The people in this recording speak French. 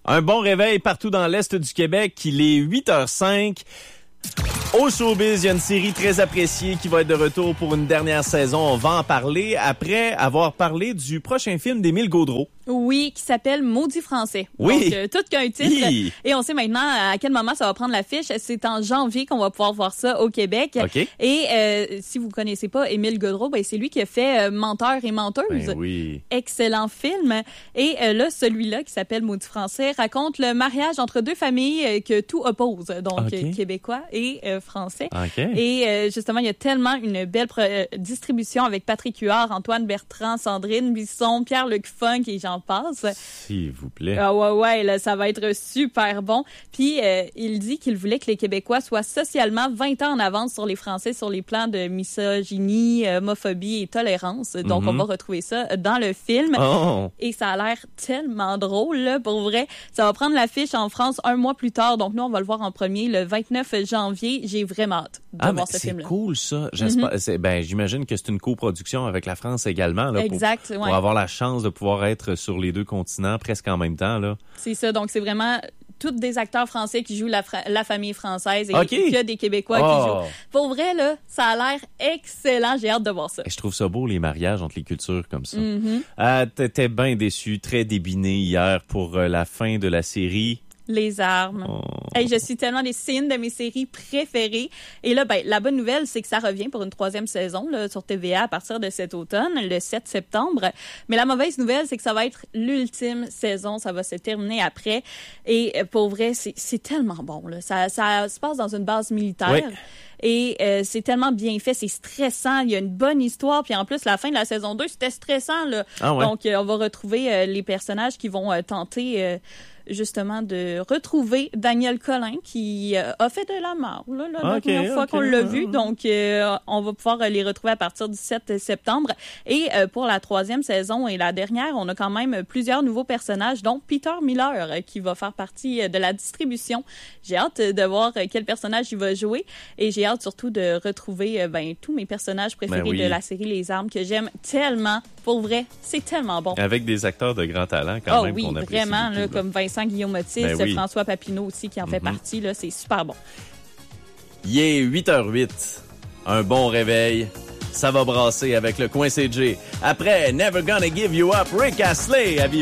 Un bon réveil partout dans l'Est du Québec. Il est 8h05. Au showbiz, il y a une série très appréciée qui va être de retour pour une dernière saison. On va en parler après avoir parlé du prochain film d'Émile Gaudreault. Oui, qui s'appelle Maudit français. Oui. Donc, tout qu'un titre. Oui. Et on sait maintenant à quel moment ça va prendre l'affiche. C'est en janvier qu'on va pouvoir voir ça au Québec. OK. Et si vous connaissez pas Émile Gaudreault, ben, c'est lui qui a fait Menteur et menteuse. Ben oui. Excellent film. Et là, celui-là, qui s'appelle Maudit français, raconte le mariage entre deux familles que tout oppose. Donc, OK. québécois et français. OK. Et justement, il y a tellement une belle distribution avec Patrick Huard, Antoine Bertrand, Sandrine Bisson, Pierre-Luc Funk et j'en passe. S'il vous plaît. Ah ouais, là, ça va être super bon. Puis, il dit qu'il voulait que les Québécois soient socialement 20 ans en avance sur les Français sur les plans de misogynie, homophobie et tolérance. Donc, on va retrouver ça dans le film. Oh. Et ça a l'air tellement drôle, là, pour vrai. Ça va prendre l'affiche en France un mois plus tard. Donc, nous, on va le voir en premier le 29 janvier. J'ai vraiment hâte de voir ce film-là. C'est cool, ça. J'espère. J'imagine que c'est une coproduction avec la France également. Là, exact, pour avoir la chance de pouvoir être sur les deux continents presque en même temps. Là. C'est ça. Donc, c'est vraiment tous des acteurs français qui jouent la famille française et OK. que des Québécois qui jouent. Pour vrai, là, ça a l'air excellent. J'ai hâte de voir ça. Et je trouve ça beau, les mariages entre les cultures comme ça. T'étais bien déçu, très débiné hier pour la fin de la série. Les armes. Oh. Hey, je suis tellement c'est une de mes séries préférées. Et là, ben, la bonne nouvelle, c'est que ça revient pour une 3e saison là, sur TVA à partir de cet automne, le 7 septembre. Mais la mauvaise nouvelle, c'est que ça va être l'ultime saison. Ça va se terminer après. Et pour vrai, c'est tellement bon. Là. Ça se passe dans une base militaire. Oui. Et c'est tellement bien fait, c'est stressant, il y a une bonne histoire, puis en plus la fin de la saison 2, c'était stressant là. Ah ouais. Donc on va retrouver les personnages qui vont tenter justement de retrouver Daniel Collin qui a fait de la mort là, la première fois qu'on l'a vu. Donc on va pouvoir les retrouver à partir du 7 septembre. Et pour la 3e saison et la dernière, on a quand même plusieurs nouveaux personnages, dont Peter Miller qui va faire partie de la distribution. J'ai hâte de voir quel personnage il va jouer et j'ai hâte surtout de retrouver tous mes personnages préférés de la série Les Armes que j'aime tellement. Pour vrai, c'est tellement bon. Avec des acteurs de grand talent quand même oui, qu'on apprécie vraiment, beaucoup, là, comme Vincent Guillaume-Otis, François Papineau aussi qui en fait partie. Là, c'est super bon. Il est 8h08. Un bon réveil. Ça va brasser avec le coin CJ. Après, Never Gonna Give You Up, Rick Astley à